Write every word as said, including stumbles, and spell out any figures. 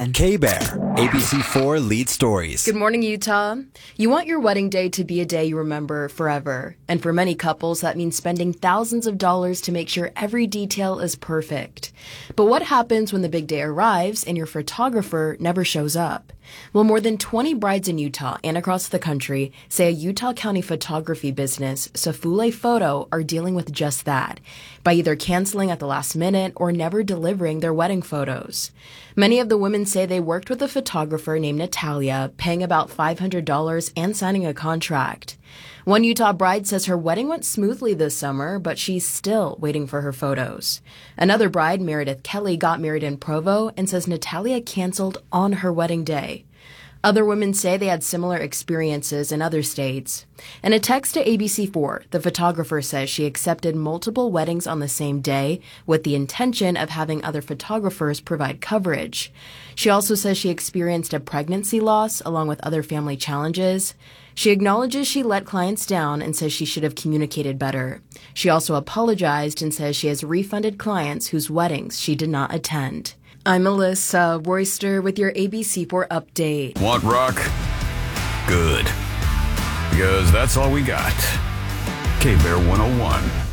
seven. K-Bear, A B C four Lead Stories. Good morning, Utah. You want your wedding day to be a day you remember forever. And for many couples, that means spending thousands of dollars to make sure every detail is perfect. But what happens when the big day arrives and your photographer never shows up? Well, more than twenty brides in Utah and across the country say a Utah County photography business, Safule Photo, are dealing with just that by either canceling at the last minute or never delivering their wedding photos. Many of the women say they worked with a photographer named Natalia, paying about five hundred dollars and signing a contract. One Utah bride says her wedding went smoothly this summer, but she's still waiting for her photos. Another bride, Meredith Kelly, got married in Provo and says Natalia canceled on her wedding day. Other women say they had similar experiences in other states. In a text to A B C four, the photographer says she accepted multiple weddings on the same day with the intention of having other photographers provide coverage. She also says she experienced a pregnancy loss along with other family challenges. She acknowledges she let clients down and says she should have communicated better. She also apologized and says she has refunded clients whose weddings she did not attend. I'm Melissa Royster with your A B C four update. Want rock? Good. Because that's all we got. K-Bear one oh one.